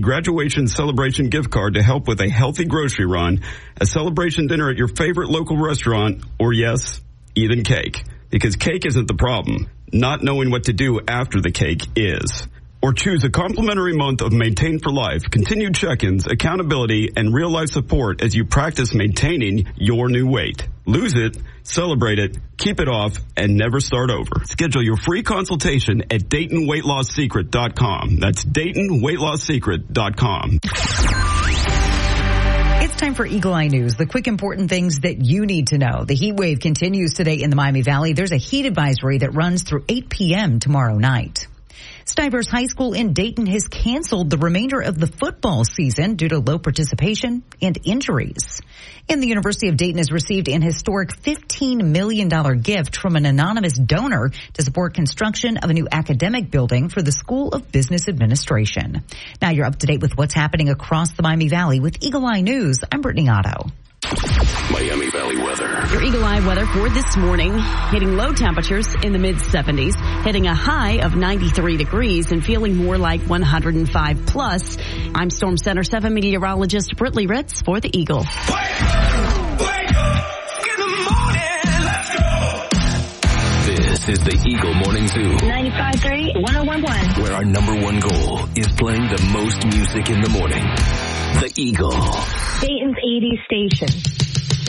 graduation celebration gift card to help with a healthy grocery run, a celebration dinner at your favorite local restaurant, or yes, even cake. Because cake isn't the problem. Not knowing what to do after the cake is. Or choose a complimentary month of Maintain for Life, continued check-ins, accountability, and real-life support as you practice maintaining your new weight. Lose it, celebrate it, keep it off, and never start over. Schedule your free consultation at DaytonWeightLossSecret.com. That's DaytonWeightLossSecret.com. It's time for Eagle Eye News, the quick important things that you need to know. The heat wave continues today in the Miami Valley. There's a heat advisory that runs through 8 p.m. tomorrow night. Stivers High School in Dayton has canceled the remainder of the football season due to low participation and injuries. And the University of Dayton has received an historic $15 million gift from an anonymous donor to support construction of a new academic building for the School of Business Administration. Now you're up to date with what's happening across the Miami Valley with Eagle Eye News. I'm Brittany Otto. Miami Valley weather. Your Eagle Eye weather for this morning, hitting low temperatures in the mid-70s, hitting a high of 93 degrees and feeling more like 105 plus. I'm Storm Center 7 meteorologist Brittany Ritz for the Eagle. Wake up, in the morning, let's go. This is the Eagle Morning Zoo. 95.3, 101.1. Where our number one goal is playing the most music in the morning. The Eagle. Dayton's 80s station.